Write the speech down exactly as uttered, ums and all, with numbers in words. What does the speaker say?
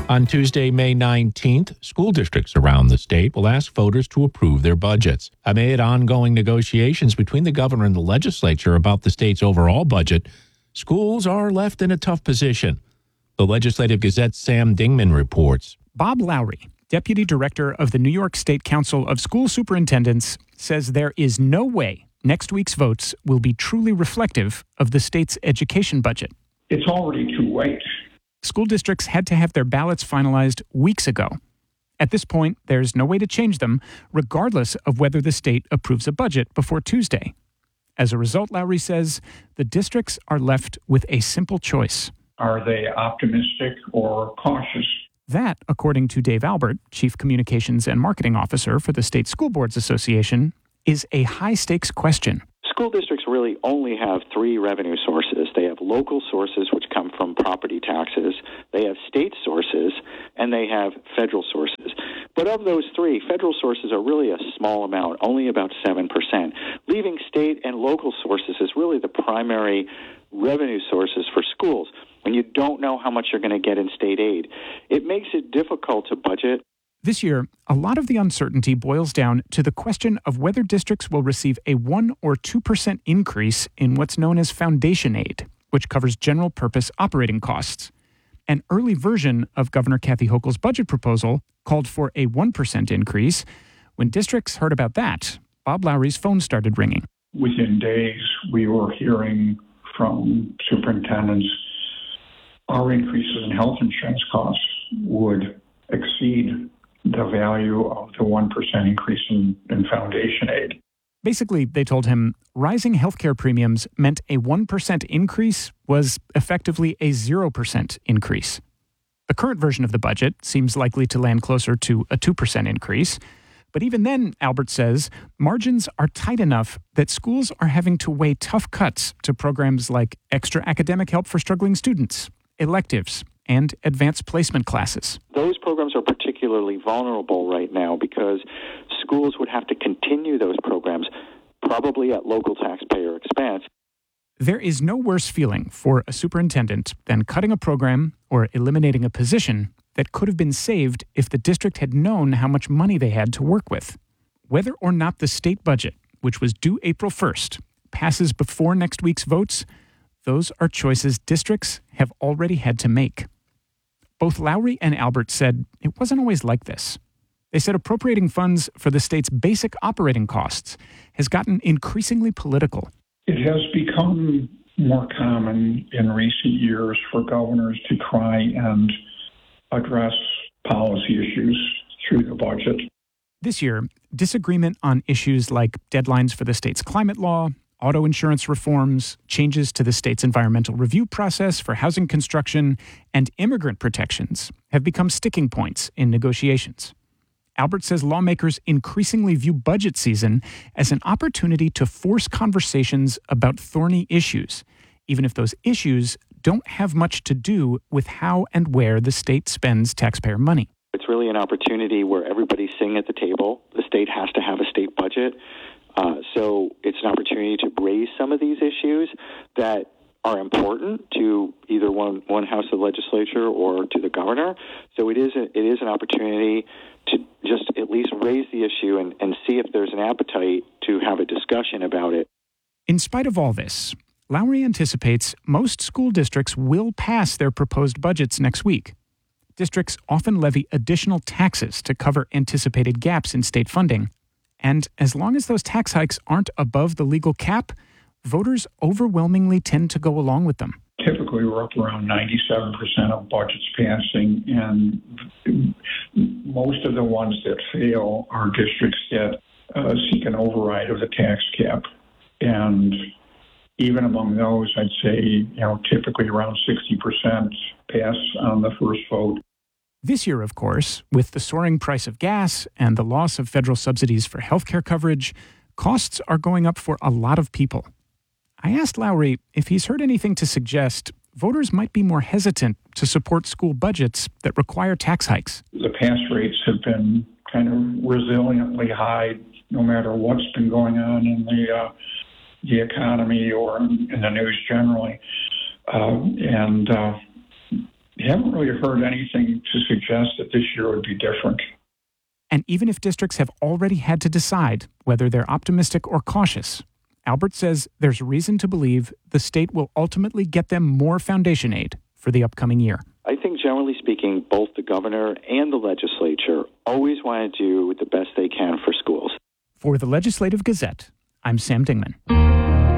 On Tuesday, May nineteenth, school districts around the state will ask voters to approve their budgets. Amid ongoing negotiations between the governor and the legislature about the state's overall budget, schools are left in a tough position. The Legislative Gazette's Sam Dingman reports. Bob Lowry, Deputy Director of the New York State Council of School Superintendents, says there is no way next week's votes will be truly reflective of the state's education budget. It's already too late. School districts had to have their ballots finalized weeks ago. At this point, there's no way to change them, regardless of whether the state approves a budget before Tuesday. As a result, Lowry says, the districts are left with a simple choice. Are they optimistic or cautious? That, according to Dave Albert, Chief Communications and Marketing Officer for the State School Boards Association, is a high-stakes question. School districts really only have three revenue sources. They have local sources, which come from property taxes. They have state sources, and they have federal sources. But of those three, federal sources are really a small amount, only about seven percent. Leaving state and local sources is really the primary revenue sources for schools. When you don't know how much you're going to get in state aid, it makes it difficult to budget. This year, a lot of the uncertainty boils down to the question of whether districts will receive a one or two percent increase in what's known as foundation aid, which covers general-purpose operating costs. An early version of Governor Kathy Hochul's budget proposal called for a one percent increase. When districts heard about that, Bob Lowry's phone started ringing. Within days, we were hearing from superintendents our increases in health insurance costs would exceed the value of the one percent increase in, in foundation aid. Basically, they told him rising healthcare premiums meant a one percent increase was effectively a zero percent increase. The current version of the budget seems likely to land closer to a two percent increase. But even then, Albert says, margins are tight enough that schools are having to weigh tough cuts to programs like extra academic help for struggling students, electives, and advanced placement classes. Those programs are particularly vulnerable right now because schools would have to continue those programs, probably at local taxpayer expense. There is no worse feeling for a superintendent than cutting a program or eliminating a position that could have been saved if the district had known how much money they had to work with. Whether or not the state budget, which was due April first, passes before next week's votes, those are choices districts have already had to make. Both Lowry and Albert said it wasn't always like this. They said appropriating funds for the state's basic operating costs has gotten increasingly political. It has become more common in recent years for governors to try and address policy issues through the budget. This year, disagreement on issues like deadlines for the state's climate law, auto insurance reforms, changes to the state's environmental review process for housing construction, and immigrant protections have become sticking points in negotiations. Albert says lawmakers increasingly view budget season as an opportunity to force conversations about thorny issues, even if those issues don't have much to do with how and where the state spends taxpayer money. It's really an opportunity where everybody's sitting at the table. The state has to have a state budget. Uh, so it's an opportunity to raise some of these issues that are important to either one one house of the legislature or to the governor. So it is a, it is an opportunity to just at least raise the issue and, and see if there's an appetite to have a discussion about it. In spite of all this, Lowry anticipates most school districts will pass their proposed budgets next week. Districts often levy additional taxes to cover anticipated gaps in state funding. And as long as those tax hikes aren't above the legal cap, voters overwhelmingly tend to go along with them. Typically, we're up around ninety-seven percent of budgets passing, and most of the ones that fail are districts that uh, seek an override of the tax cap. And even among those, I'd say, you know, typically around sixty percent pass on the first vote. This year, of course, with the soaring price of gas and the loss of federal subsidies for healthcare coverage, costs are going up for a lot of people. I asked Lowry if he's heard anything to suggest voters might be more hesitant to support school budgets that require tax hikes. The pass rates have been kind of resiliently high, no matter what's been going on in the uh, the economy or in the news generally. Uh, and uh, haven't really heard anything to suggest that this year would be different. And even if districts have already had to decide whether they're optimistic or cautious, Albert says there's reason to believe the state will ultimately get them more foundation aid for the upcoming year. I think generally speaking, both the governor and the legislature always want to do the best they can for schools. For the Legislative Gazette, I'm Sam Dingman.